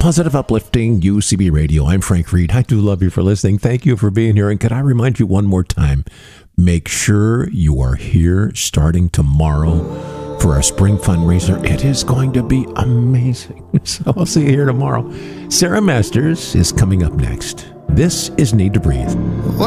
Positive, uplifting UCB Radio. I'm Frank Reed. I do love you for listening. Thank you for being here. And could I remind you one more time, make sure you are here starting tomorrow for our spring fundraiser. It is going to be amazing. So I'll see you here tomorrow. Sarah Masters is coming up next. This is Need to Breathe.